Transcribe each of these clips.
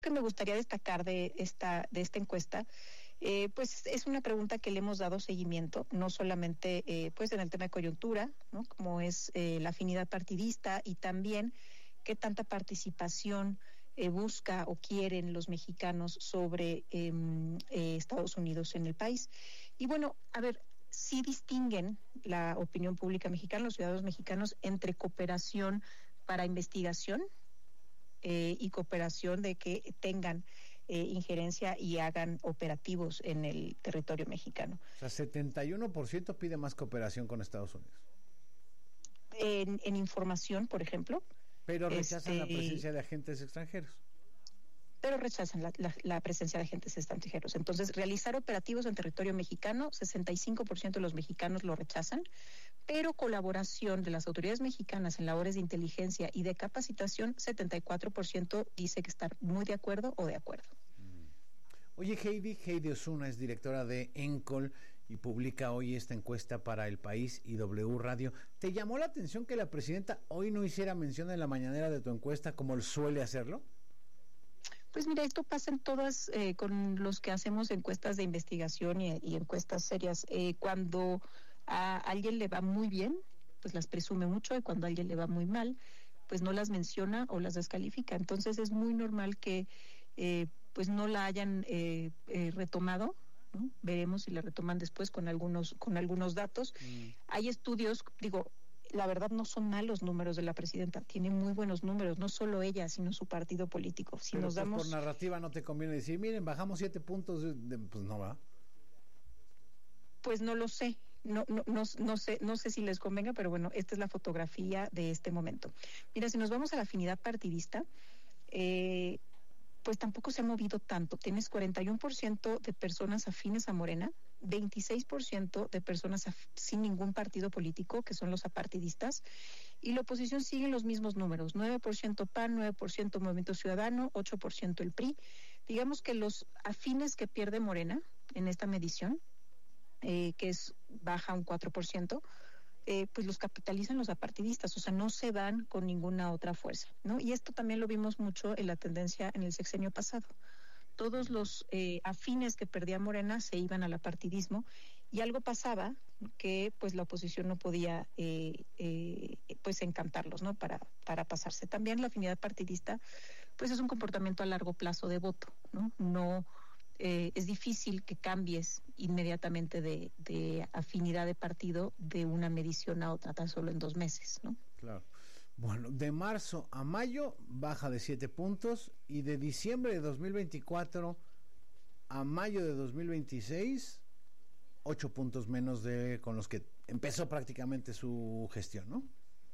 que me gustaría destacar de esta encuesta, pues es una pregunta que le hemos dado seguimiento, no solamente pues en el tema de coyuntura, ¿no? Como es la afinidad partidista, y también qué tanta participación busca o quieren los mexicanos sobre Estados Unidos en el país. Y bueno, a ver, sí distinguen la opinión pública mexicana, los ciudadanos mexicanos, entre cooperación para investigación y cooperación de que tengan injerencia y hagan operativos en el territorio mexicano. O sea, 71% pide más cooperación con Estados Unidos. En información, por ejemplo. Pero rechazan la presencia de agentes extranjeros. Pero rechazan la presencia de agentes extranjeros. Entonces, realizar operativos en territorio mexicano, 65% de los mexicanos lo rechazan, pero colaboración de las autoridades mexicanas en labores de inteligencia y de capacitación, 74% dice que estar muy de acuerdo o de acuerdo. Oye, Heidi Osuna es directora de ENCOL y publica hoy esta encuesta para El País y W Radio. ¿Te llamó la atención que la presidenta hoy no hiciera mención en la mañanera de tu encuesta como suele hacerlo? Pues mira, esto pasa en todas, con los que hacemos encuestas de investigación y encuestas serias. Cuando a alguien le va muy bien, pues las presume mucho, y cuando a alguien le va muy mal, pues no las menciona o las descalifica. Entonces es muy normal que pues no la hayan retomado, ¿no? Veremos si la retoman después con algunos datos. Hay estudios, digo, la verdad no son malos números de la presidenta, tiene muy buenos números, no solo ella, sino su partido político. Si pero nos pues damos... por narrativa no te conviene decir, miren, bajamos 7 puntos, pues no va. Pues no lo sé, no sé si les convenga, pero bueno, esta es la fotografía de este momento. Mira, si nos vamos a la afinidad partidista, pues tampoco se ha movido tanto. Tienes 41% de personas afines a Morena, 26% de personas sin ningún partido político, que son los apartidistas, y la oposición sigue los mismos números, 9% PAN, 9% Movimiento Ciudadano, 8% el PRI. Digamos que los afines que pierde Morena en esta medición, que es baja un 4%, pues los capitalizan los apartidistas, o sea, no se van con ninguna otra fuerza, ¿no? Y esto también lo vimos mucho en la tendencia en el sexenio pasado. Todos los afines que perdía Morena se iban al apartidismo, y algo pasaba que pues la oposición no podía pues encantarlos, ¿no? Para pasarse. También la afinidad partidista pues es un comportamiento a largo plazo de voto, ¿no? No es difícil que cambies inmediatamente de afinidad de partido de una medición a otra, tan solo en 2 meses, ¿no? Claro. Bueno, de marzo a mayo baja de 7 puntos, y de diciembre de 2024 a mayo de 2026, 8 puntos menos con los que empezó prácticamente su gestión, ¿no?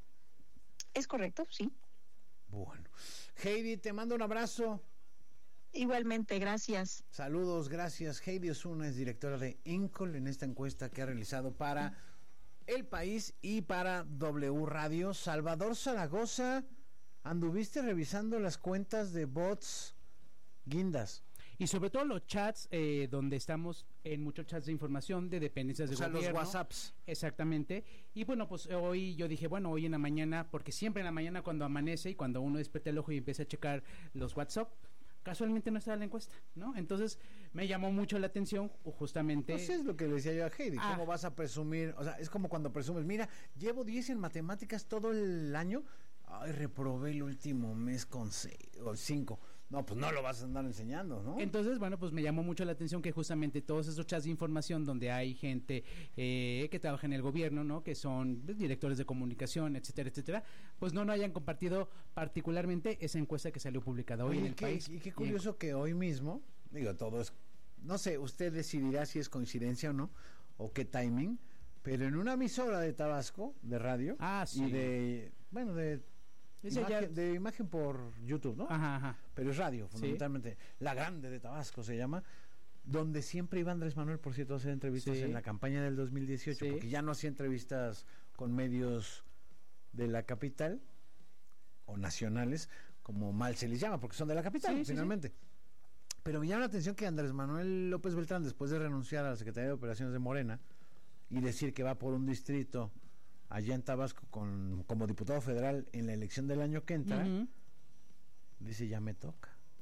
Es correcto, sí. Bueno, Heidi, te mando un abrazo. Igualmente, gracias. Saludos, gracias. Heidi Osuna es directora de ENCOL en esta encuesta que ha realizado para El País y para W Radio. Salvador Zaragoza, anduviste revisando las cuentas de bots guindas. Y sobre todo los chats, donde estamos en muchos chats de información de dependencias de gobierno. Los WhatsApps. Exactamente. Y bueno, pues hoy yo dije, bueno, hoy en la mañana, porque siempre en la mañana cuando amanece y cuando uno despierta el ojo y empieza a checar los WhatsApp, casualmente no estaba la encuesta, ¿no? Entonces me llamó mucho la atención justamente... Eso es lo que le decía yo a Heidi, ¿cómo vas a presumir? O sea, es como cuando presumes, mira, llevo 10 en matemáticas todo el año, ay, reprobé el último mes con 5. No, pues no lo vas a andar enseñando, ¿no? Entonces, bueno, pues me llamó mucho la atención que justamente todos esos chats de información donde hay gente que trabaja en el gobierno, ¿no? Que son directores de comunicación, etcétera, etcétera, pues no hayan compartido particularmente esa encuesta que salió publicada hoy en El País. Y qué curioso que hoy mismo, digo, todo es, no sé, usted decidirá si es coincidencia o no, o qué timing, pero en una emisora de Tabasco, de radio, sí. Y de, bueno, de imagen por YouTube, ¿no? Ajá. Pero es radio, fundamentalmente. ¿Sí? La Grande de Tabasco se llama, donde siempre iba Andrés Manuel, por cierto, a hacer entrevistas en la campaña del 2018, porque ya no hacía entrevistas con medios de la capital o nacionales, como mal se les llama, porque son de la capital, finalmente. Pero me llama la atención que Andrés Manuel López Beltrán, después de renunciar a la Secretaría de Operaciones de Morena y decir que va por un distrito allá en Tabasco como diputado federal en la elección del año que entra, dice, ya me toca.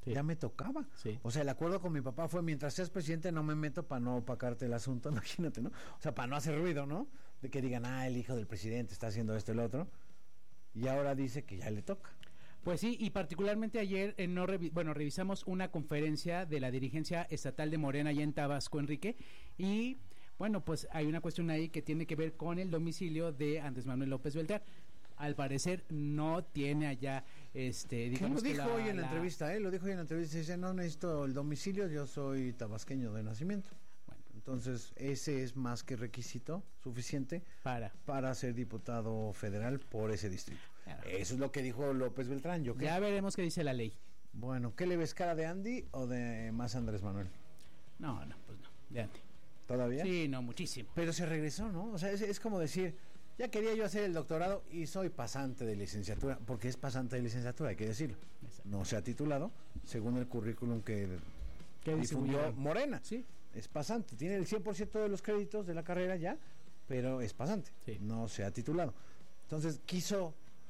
ya me tocaba. O sea, el acuerdo con mi papá fue, mientras seas presidente no me meto para no opacarte el asunto, imagínate, ¿no? O sea, para no hacer ruido, ¿no? De que digan, el hijo del presidente está haciendo esto y lo otro. Y ahora dice que ya le toca. Pues sí, y particularmente ayer revisamos una conferencia de la dirigencia estatal de Morena allá en Tabasco, Enrique, y bueno, pues hay una cuestión ahí que tiene que ver con el domicilio de Andrés Manuel López Beltrán. Al parecer no tiene allá, digamos, ¿Qué lo dijo hoy en la entrevista? Lo dijo hoy en la entrevista, dice, no necesito el domicilio, yo soy tabasqueño de nacimiento. Bueno, entonces ese es más que requisito suficiente para ser diputado federal por ese distrito. Claro. Eso es lo que dijo López Beltrán. Ya veremos qué dice la ley. Bueno, ¿qué le ves, cara de Andy o de más Andrés Manuel? No, pues no, de Andy. ¿Todavía? Sí, no, muchísimo. Pero se regresó, ¿no? O sea, es como decir, ya quería yo hacer el doctorado y soy pasante de licenciatura, porque es pasante de licenciatura, hay que decirlo. Exacto. No se ha titulado, según el currículum que difundió Morena. Sí. Es pasante, tiene el 100% de los créditos de la carrera ya, pero es pasante, no se ha titulado. Entonces quiso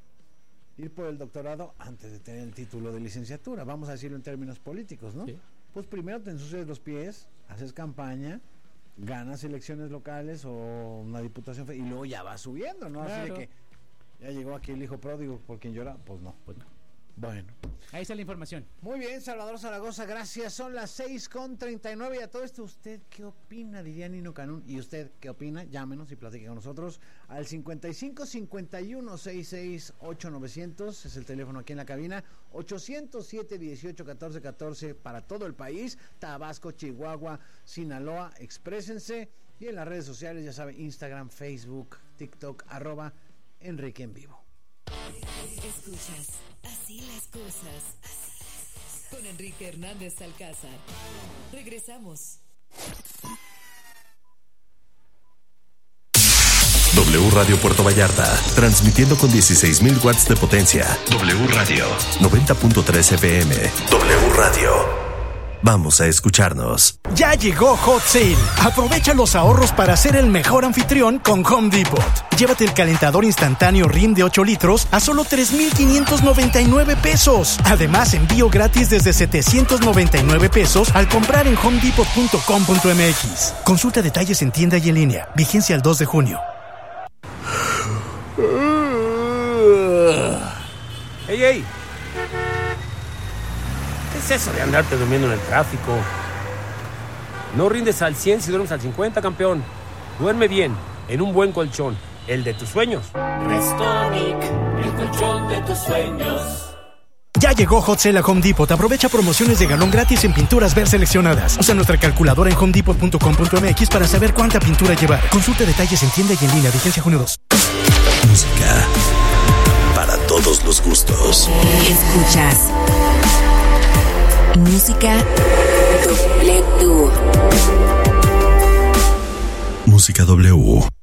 ir por el doctorado antes de tener el título de licenciatura, vamos a decirlo en términos políticos, ¿no? Sí. Pues primero te ensucias los pies, haces campaña, ganas elecciones locales o una diputación y luego ya vas subiendo, ¿no? Claro. Así de que ya llegó aquí el hijo pródigo por quien llora, pues no. Bueno. Ahí está la información. Muy bien, Salvador Zaragoza, gracias. Son las 6:39 y a todo esto, ¿usted qué opina? Diría Nino Canún. ¿Y usted qué opina? Llámenos y platique con nosotros al 55 51 66 8900, es el teléfono aquí en la cabina, 807 18 14 14 para todo el país, Tabasco, Chihuahua, Sinaloa, exprésense. Y en las redes sociales, ya sabe, Instagram, Facebook, TikTok, @Enrique en Vivo. Escuchas Así las cosas con Enrique Hernández Alcázar. Regresamos. W Radio Puerto Vallarta, transmitiendo con 16,000 watts de potencia. W Radio 90.3 FM. W Radio. Vamos a escucharnos. Ya llegó Hot Sale. Aprovecha los ahorros para ser el mejor anfitrión con Home Depot. Llévate el calentador instantáneo Rim de 8 litros a solo 3,599 pesos. Además, envío gratis desde 799 pesos al comprar en homedepot.com.mx. Consulta detalles en tienda y en línea. Vigencia el 2 de junio. ¡Ey! ¿Qué es eso de andarte durmiendo en el tráfico? No rindes al 100 si duermes al 50, campeón. Duerme bien, en un buen colchón, el de tus sueños. Restonic, el colchón de tus sueños. Ya llegó Hot Sale a Home Depot. Aprovecha promociones de galón gratis en pinturas Ver seleccionadas. Usa nuestra calculadora en homedepot.com.mx para saber cuánta pintura llevar. Consulta detalles en tienda y en línea. Vigencia junio 2. Música para todos los gustos. Escuchas Música W. Música W.